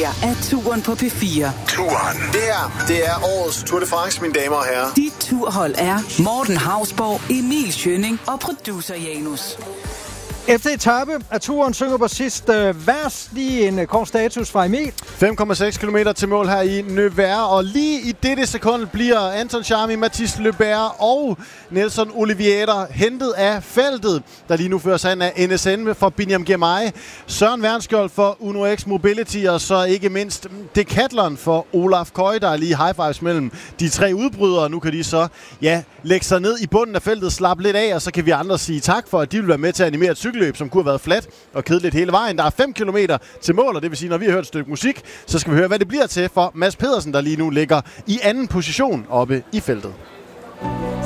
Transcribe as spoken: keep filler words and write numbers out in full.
her er Touren på P fire. Touren. Det her, det er årets Tour de France, mine damer og herrer. Dit turhold er Morten Hausborg, Emil Schønning og producer Janus. Efter etape af turen synger på sidste vers. Lige en kort status fra Emil. fem komma seks kilometer til mål her i Nevers, og lige i dette sekund bliver Anton Charmy, Mathis Lebert og Nelson Oliveira hentet af feltet, der lige nu fører sig af N S N for Binyam Girmay, Søren Wernskjold for Uno X Mobility, og så ikke mindst Decathlon for Olaf Koy. Der er lige high fives mellem de tre udbrydere. Nu kan de så ja, lægge sig ned i bunden af feltet, slappe lidt af, og så kan vi andre sige tak for, at de vil være med til at animere et cykelløb, som kunne have været fladt og kedeligt hele vejen. Der er fem kilometer til mål, og det vil sige, når vi har hørt et stykke musik, så skal vi høre, hvad det bliver til for Mads Pedersen, der lige nu ligger i anden position oppe i feltet.